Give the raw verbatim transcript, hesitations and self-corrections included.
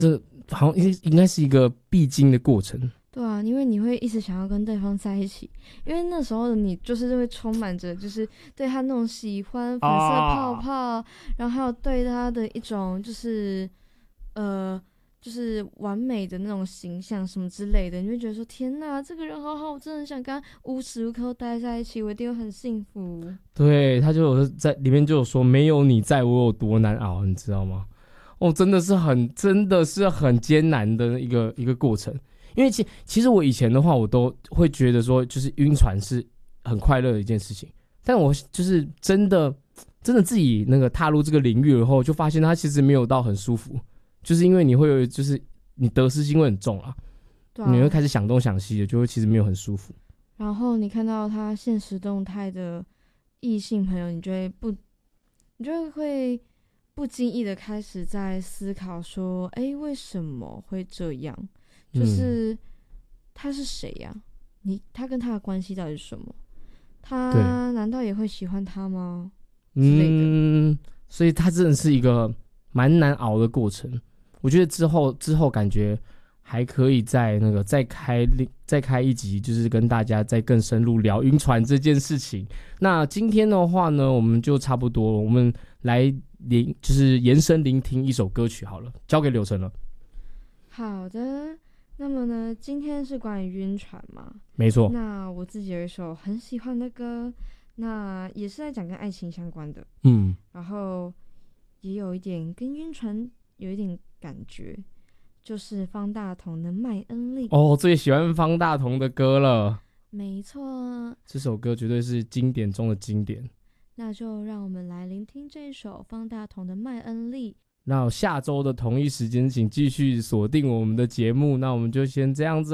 这好像应应该是一个必经的过程。 对啊，因为你会一直想要跟对方在一起，因为那时候的你就是会充满着就是对他那种喜欢粉色泡泡，啊、然后还有对他的一种就是呃就是完美的那种形象什么之类的，你会觉得说天哪，这个人好好，我真的想跟他无时无刻待在一起，我一定会很幸福。 对，他就有在里面就有说，没有你在我有多难熬，你知道吗？哦，真的是很真的是很艰难的一个一个过程。因为其其实我以前的话，我都会觉得说，就是晕船是很快乐的一件事情。但我就是真的真的自己那个踏入这个领域以后，就发现它其实没有到很舒服，就是因为你会有就是你得失心会很重啊， 对啊， 你会开始想东想西的，就会其实没有很舒服。 然后你看到他现实动态的异性朋友，你就会不，你就会不经意的开始在思考说，哎，为什么会这样？就是他是谁呀、啊？你他跟他的关系到底是什么？他难道也会喜欢他吗？之类的。 嗯，所以他真的是一个蛮难熬的过程。我觉得之后之后感觉还可以再那个再开再开一集，就是跟大家再更深入聊晕船这件事情。那今天的话呢，我们就差不多了，我们来聆就是延伸聆听一首歌曲好了，交给柳晨了。 好的。那么呢，今天是关于晕船嘛？ 没错。 那我自己有一首很喜欢的歌，那也是在讲跟爱情相关的， 嗯， 然后也有一点跟晕船有一点感觉，就是方大同的《麦恩利》。 哦，最喜欢方大同的歌了。 没错， 这首歌绝对是经典中的经典。 那就让我们来聆听这首方大同的《麦恩利》。 那下周的同一时间，请继续锁定我们的节目。那我们就先这样子。